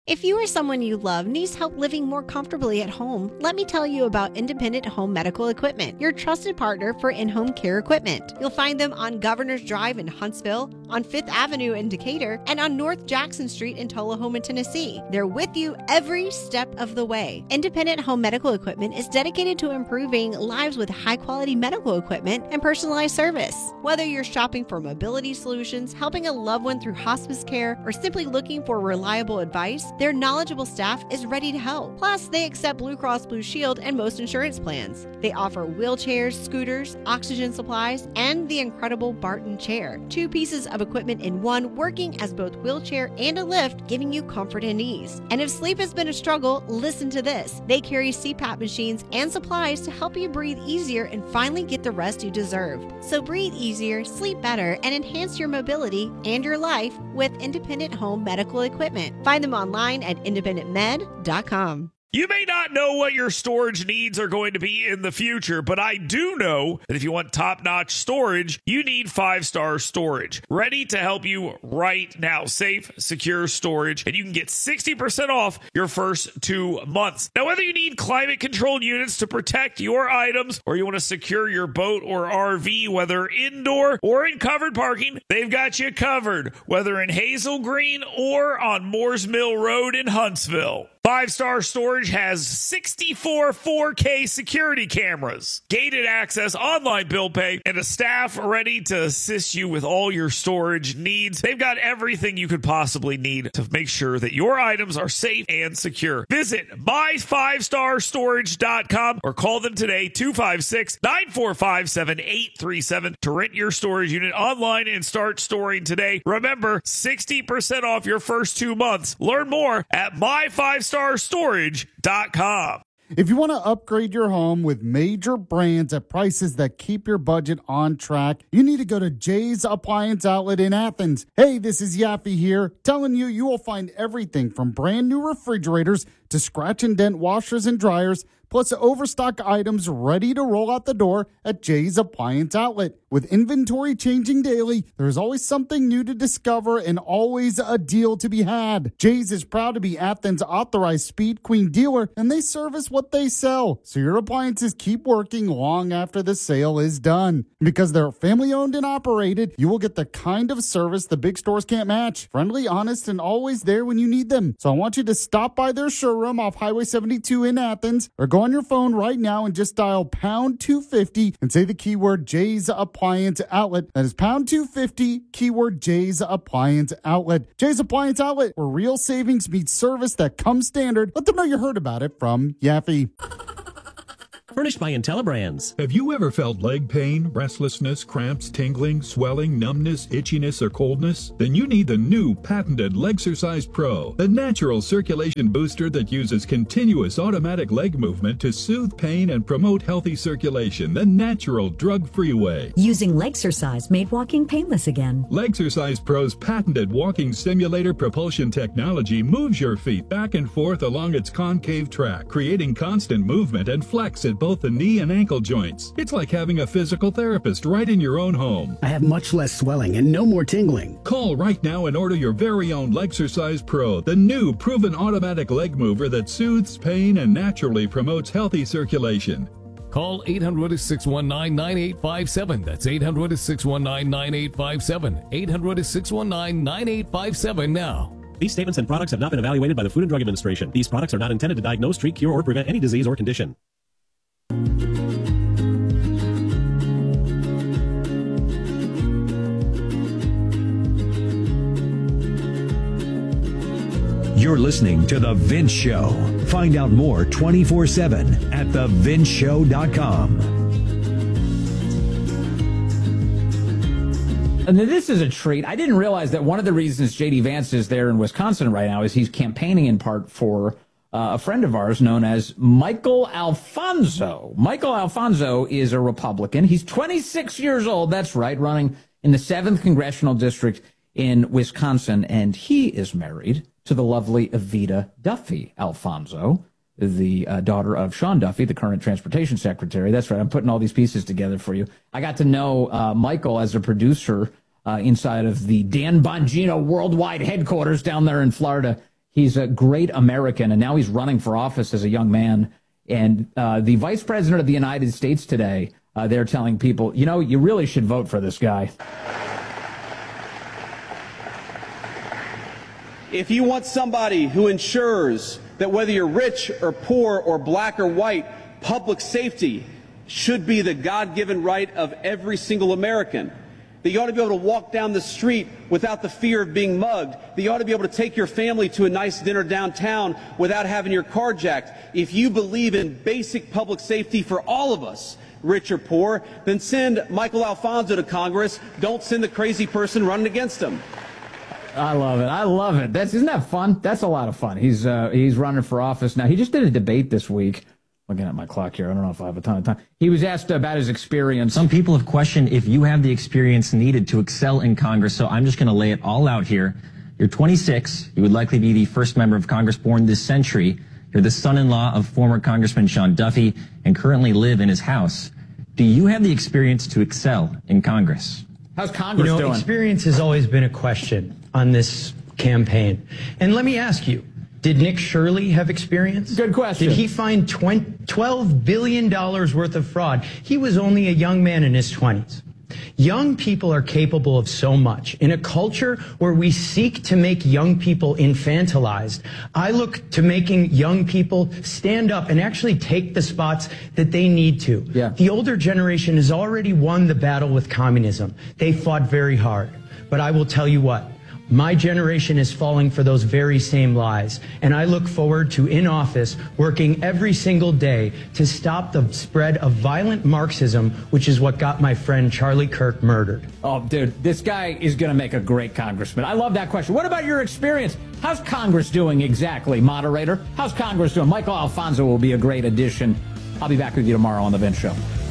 If you or someone you love needs help living more comfortably at home, let me tell you about Independent Home Medical Equipment, your trusted partner for in-home care equipment. You'll find them on Governor's Drive in Huntsville, on 5th Avenue in Decatur, and on North Jackson Street in Tullahoma, Tennessee. They're with you every step of the way. Independent Home Medical Equipment is dedicated to improving lives with high-quality medical equipment and personalized service. Whether you're shopping for mobility solutions, helping a loved one through hospice care, or simply looking for reliable advice, their knowledgeable staff is ready to help. Plus, they accept Blue Cross Blue Shield and most insurance plans. They offer wheelchairs, scooters, oxygen supplies, and the incredible Barton chair. 2 pieces of equipment in one, working as both wheelchair and a lift, giving you comfort and ease. And if sleep has been a struggle, listen to this. They carry CPAP machines and supplies to help you breathe easier and finally get the rest you deserve. So breathe easier, sleep better, and enhance your mobility and your life with Independent Home Medical Equipment. Find them online at independentmed.com. You may not know what your storage needs are going to be in the future, but I do know that if you want top-notch storage, you need 5 Star Storage. Ready to help you right now. Safe, secure storage, and you can get 60% off your first 2 months. Now, whether you need climate-controlled units to protect your items, or you want to secure your boat or RV, whether indoor or in covered parking, they've got you covered, whether in Hazel Green or on Moores Mill Road in Huntsville. 5 Star Storage has 64 4K security cameras, gated access, online bill pay, and a staff ready to assist you with all your storage needs. They've got everything you could possibly need to make sure that your items are safe and secure. Visit my5starstorage.com or call them today, 256-945-7837, to rent your storage unit online and start storing today. Remember, 60% off your first 2 months. Learn more at my5starstorage.com. If you want to upgrade your home with major brands at prices that keep your budget on track, you need to go to Jay's Appliance Outlet in Athens. Hey, this is Yaffe here, telling you you will find everything from brand new refrigerators to scratch and dent washers and dryers, plus overstock items ready to roll out the door at Jay's Appliance Outlet. With inventory changing daily, there's always something new to discover and always a deal to be had. Jay's is proud to be Athens' authorized Speed Queen dealer, and they service what they sell, so your appliances keep working long after the sale is done. Because they're family owned and operated, you will get the kind of service the big stores can't match. Friendly, honest, and always there when you need them. So I want you to stop by their showroom off Highway 72 in Athens, or go on your phone right now and just dial pound 250 and say the keyword Jay's Appliance Outlet. That is pound 250, keyword Jay's Appliance Outlet. Jay's Appliance Outlet, where real savings meets service that comes standard. Let them know you heard about it from Yaffe. Furnished by IntelliBrands. Have you ever felt leg pain, restlessness, cramps, tingling, swelling, numbness, itchiness, or coldness? Then you need the new patented Legsercise Pro, the natural circulation booster that uses continuous automatic leg movement to soothe pain and promote healthy circulation the natural drug-free way. Using Legsercise made walking painless again. Legsercise Pro's patented walking simulator propulsion technology moves your feet back and forth along its concave track, creating constant movement and flex at both the knee and ankle joints. It's like having a physical therapist right in your own home. I have much less swelling and no more tingling. Call right now and order your very own Legsercise Pro, the new proven automatic leg mover that soothes pain and naturally promotes healthy circulation. Call 800-619-9857. That's 800-619-9857. 800-619-9857 now. These statements and products have not been evaluated by the Food and Drug Administration. These products are not intended to diagnose, treat, cure, or prevent any disease or condition. You're listening to The Vince Show. Find out more 24/7 at thevinceshow.com. And this is a treat. I didn't realize that one of the reasons J.D. Vance is there in Wisconsin right now is he's campaigning in part for a friend of ours known as Michael Alfonso. Michael Alfonso is a Republican. He's 26 years old. That's right, running in the 7th Congressional District in Wisconsin. And he is married to the lovely Evita Duffy Alfonso, the daughter of Sean Duffy, the current transportation secretary. That's right. I'm putting all these pieces together for you. I got to know Michael as a producer inside of the Dan Bongino worldwide headquarters down there in Florida. He's a great American, and now he's running for office as a young man. And the vice president of the United States today, they're telling people, you know, you really should vote for this guy. If you want somebody who ensures that whether you're rich or poor or black or white, public safety should be the God-given right of every single American, that you ought to be able to walk down the street without the fear of being mugged, that you ought to be able to take your family to a nice dinner downtown without having your car jacked. If you believe in basic public safety for all of us, rich or poor, then send Michael Alfonso to Congress. Don't send the crazy person running against him. I love it. I love it. Isn't that fun? That's a lot of fun. He's running for office now. He just did a debate this week. Looking at my clock here, I don't know if I have a ton of time. He was asked about his experience. Some people have questioned if you have the experience needed to excel in Congress, so I'm just going to lay it all out here. You're 26. You would likely be the first member of Congress born this century. You're the son-in-law of former Congressman Sean Duffy and currently live in his house. Do you have the experience to excel in Congress? How's Congress doing? Experience has always been a question on this campaign. And let me ask you, did Nick Shirley have experience? Good question. Did he find $12 billion worth of fraud? He was only a young man in his 20s. Young people are capable of so much. In a culture where we seek to make young people infantilized, I look to making young people stand up and actually take the spots that they need to. Yeah. The older generation has already won the battle with communism. They fought very hard. But I will tell you what. My generation is falling for those very same lies, and I look forward to, in office, working every single day to stop the spread of violent Marxism, which is what got my friend Charlie Kirk murdered. Oh, dude, this guy is going to make a great congressman. I love that question. What about your experience? How's Congress doing exactly, moderator? How's Congress doing? Michael Alfonso will be a great addition. I'll be back with you tomorrow on The Vince Show.